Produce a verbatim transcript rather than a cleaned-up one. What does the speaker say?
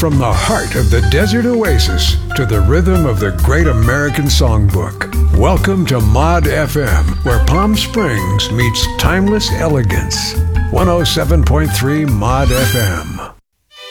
From the heart of the desert oasis to the rhythm of the great American songbook. Welcome to Mod F M, where Palm Springs meets timeless elegance. one oh seven point three Mod F M.